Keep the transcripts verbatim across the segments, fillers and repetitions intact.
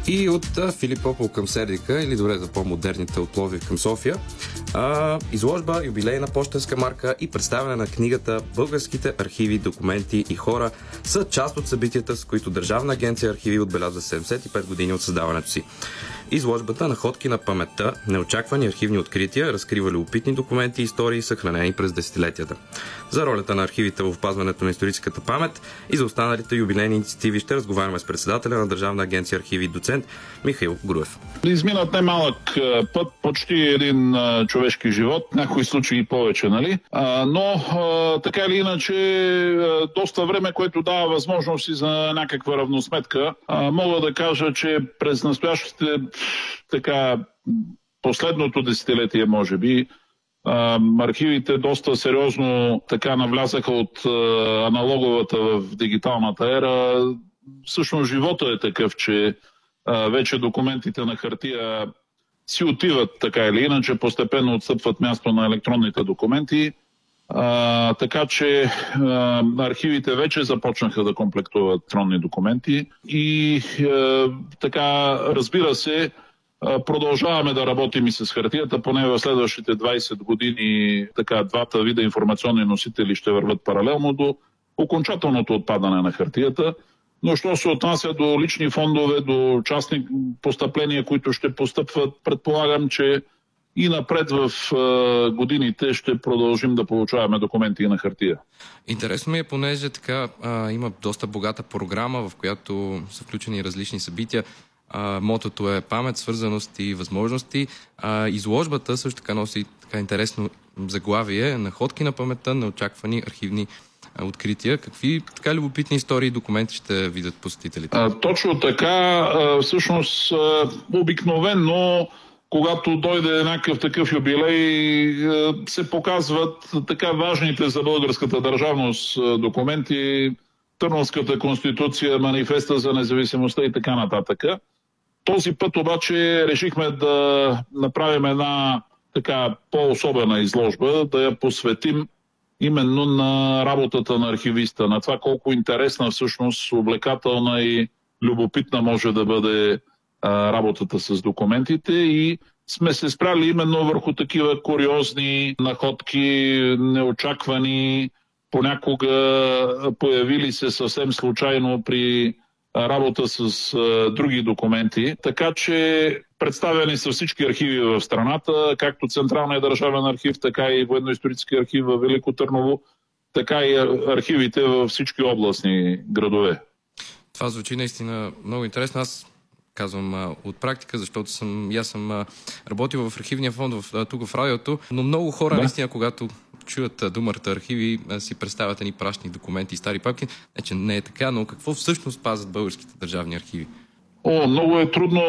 И от Филип Попов към Сердика, или добре за по-модерните от Пловдив към София, а, изложба, юбилейна пощенска марка и представяне на книгата "Българските архиви, документи и хора" са част от събитията, с които Държавна агенция архиви отбелязва седемдесет и пет години от създаването си. Изложбата "Находки на паметта. Неочаквани архивни открития" разкрива любопитни документи и истории, съхранени през десетилетията. За ролята на архивите в опазването на историческата памет и за останалите юбилейни инициативи ще разговаряме с председателя на Държавна агенция архиви, доцент Михаил Груев. Изминат немалък път, почти един човешки живот, някои случаи и повече, нали? А, но а, така или иначе, а, доста време, което дава възможност и за някаква равносметка. А, мога да кажа, че през настоящите така последното десетилетие, може би, а, архивите доста сериозно така навлязаха от а, аналоговата в дигиталната ера. Всъщност живота е такъв, че а, вече документите на хартия си отиват така или иначе, постепенно отстъпват място на електронните документи. А, така че а, архивите вече започнаха да комплектуват електронни документи и а, така, разбира се, а, продължаваме да работим и с хартията, поне в следващите двайсет години така двата вида информационни носители ще върват паралелно до окончателното отпадане на хартията. Но що се отнася до лични фондове, до частни постъпления, които ще постъпват, предполагам, че и напред в а, годините ще продължим да получаваме документи и на хартия. Интересно ми е, понеже така а, има доста богата програма, в която са включени различни събития. А, мотото е "Памет, свързаност и възможности". А, изложбата също така носи така интересно заглавие "Находки на паметта. Неочаквани архивни открития". Какви така любопитни истории и документи ще видят посетителите? А, точно така. А, всъщност, а, обикновено, когато дойде някакъв такъв юбилей, се показват така важните за българската държавност документи, Търновската конституция, манифеста за независимостта и така нататък. Този път обаче решихме да направим една така по-особена изложба, да я посветим именно на работата на архивиста, на това колко интересна, всъщност увлекателна и любопитна може да бъде а, работата с документите, и сме се спряли именно върху такива куриозни находки, неочаквани, понякога появили се съвсем случайно при работа с а, други документи. Така че представени са всички архиви в страната, както Централния държавен архив, така и Военно-исторически архив във Велико Търново, така и архивите във всички областни градове. Това звучи наистина много интересно. Аз казвам а, от практика, защото съм, аз съм а, работил в архивния фонд в, а, тук в радиото, но много хора да. наистина, когато чуят а, думата архиви, а, си представят едни прашни документи и стари папки. Не, че не е така, но какво всъщност пазят българските държавни архиви? О, много е трудно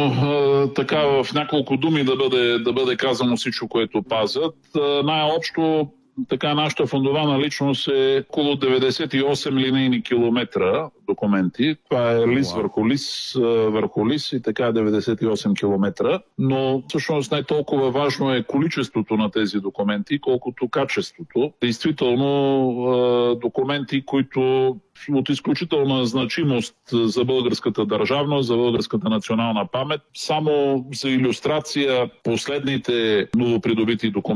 а, така в няколко думи да бъде, да бъде казано всичко, което пазят. А, най-общо така нашата фондова наличност е около деветдесет и осем линейни километра документи. Това е лист wow. върху лист, върху лист и така деветдесет и осем километра. Но всъщност не толкова важно е количеството на тези документи, колкото качеството. Действително документи, които от изключителна значимост за българската държавност, за българската национална памет. Само за илюстрация, последните новопридобити документи